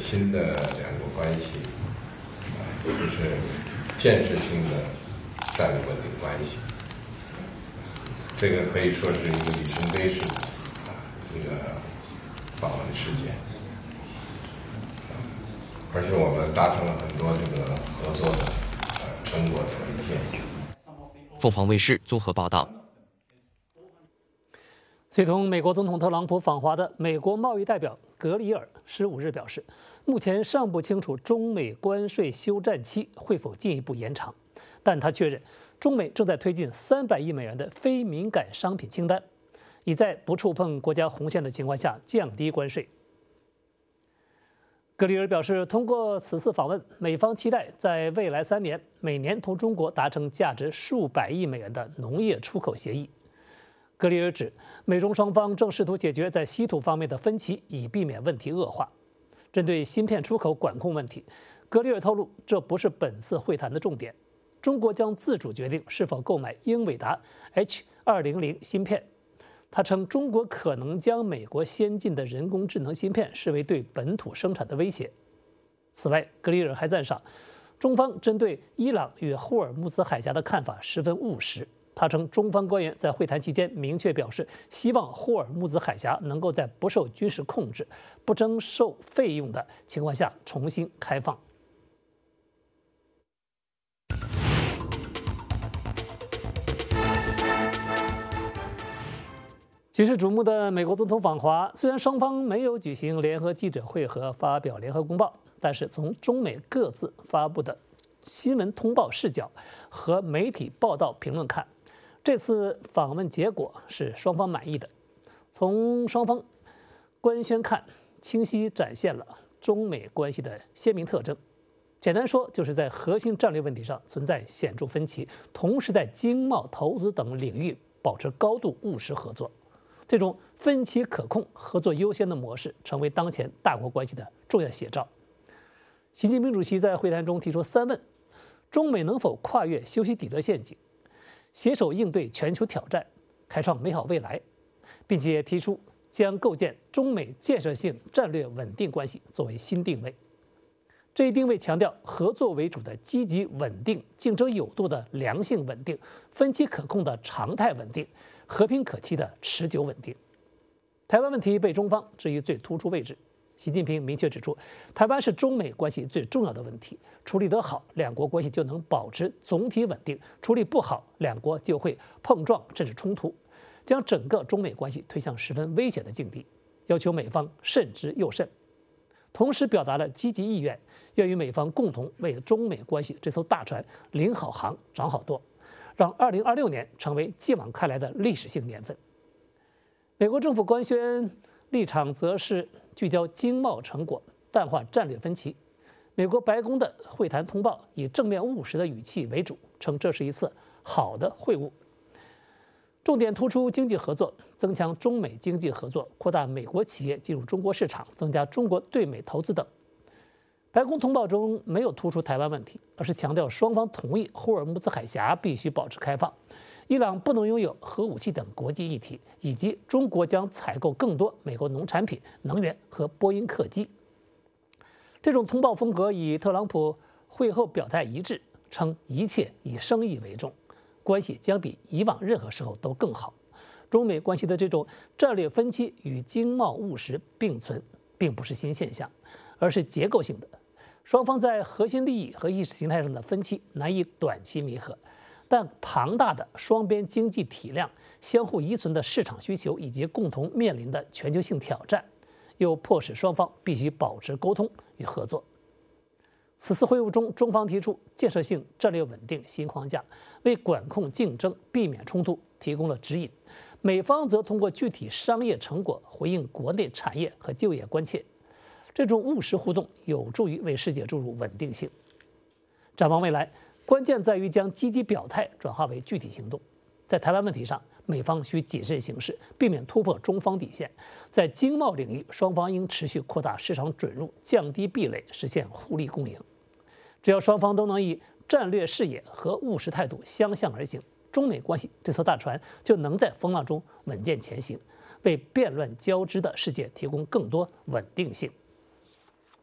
新的两国关系，就是建设性的战略稳定关系。这个可以说是一个里程碑式的一个访问事件，而且我们达成了很多这个合作的成果的文件。 凤凰卫视综合报道。 随同美国总统特朗普访华的美国贸易代表格里尔15日表示，目前尚不清楚中美关税休战期会否进一步延长，但他确认中美正在推进300亿美元的非敏感商品清单，以在不触碰国家红线的情况下降低关税。格里尔表示，通过此次访问，美方期待在未来3年每年同中国达成价值数百亿美元的农业出口协议。格里尔指，美中双方正试图解决在稀土方面的分歧，以避免问题恶化。针对芯片出口管控问题，格里尔透露，这不是本次会谈的重点。中国将自主决定是否购买英伟达 H200芯片。他称，中国可能将美国先进的人工智能芯片视为对本土生产的威胁。此外，格里尔还赞赏中方针对伊朗与霍尔木兹海峡的看法十分务实。他称，中方官员在会谈期间明确表示，希望霍尔木兹海峡能够在不受军事控制、不征收费用的情况下重新开放。举世瞩目的美国总统访华，虽然双方没有举行联合记者会和发表联合公报，但是从中美各自发布的新闻通报视角和媒体报道评论看，这次访问结果是双方满意的。从双方官宣看，清晰展现了中美关系的鲜明特征。简单说，就是在核心战略问题上存在显著分歧，同时在经贸、投资等领域保持高度务实合作。这种分歧可控、合作优先的模式，成为当前大国关系的重要写照。习近平主席在会谈中提出3问：中美能否跨越修昔底德陷阱，携手应对全球挑战，开创美好未来，并且提出将构建中美建设性战略稳定关系作为新定位。这一定位强调合作为主的积极稳定、竞争有度的良性稳定、分歧可控的常态稳定、和平可期的持久稳定。台湾问题被中方置于最突出位置。习近平明确指出，台湾是中美关系最重要的问题，处理得好，两国关系就能保持总体稳定；处理不好，两国就会碰撞甚至冲突，将整个中美关系推向十分危险的境地，要求美方慎之又慎。同时表达了积极意愿，愿与美方共同为中美关系这艘大船领好航、长好舵，让2026年成为继往开来的历史性年份。美国政府官宣立场则是聚焦经贸成果，淡化战略分歧。美国白宫的会谈通报以正面务实的语气为主，称这是一次好的会晤，重点突出经济合作，增强中美经济合作，扩大美国企业进入中国市场，增加中国对美投资等。白宫通报中没有突出台湾问题，而是强调双方同意霍尔木兹海峡必须保持开放，伊朗不能拥有核武器等国际议题，以及中国将采购更多美国农产品、能源和波音客机。这种通报风格与特朗普会后表态一致，称一切以生意为重，关系将比以往任何时候都更好。中美关系的这种战略分歧与经贸务实并存，并不是新现象，而是结构性的。双方在核心利益和意识形态上的分歧难以短期弥合，但庞大的双边经济体量、相互依存的市场需求以及共同面临的全球性挑战，又迫使双方必须保持沟通与合作。此次会晤中，中方提出建设性战略稳定新框架，为管控竞争、避免冲突提供了指引；美方则通过具体商业成果回应国内产业和就业关切。这种务实互动有助于为世界注入稳定性。展望未来，关键在于将积极表态转化为具体行动。在台湾问题上，美方需谨慎行事，避免突破中方底线；在经贸领域，双方应持续扩大市场准入，降低壁垒，实现互利共赢。只要双方都能以战略视野和务实态度相向而行，中美关系这艘大船就能在风浪中稳健前行，为变乱交织的世界提供更多稳定性。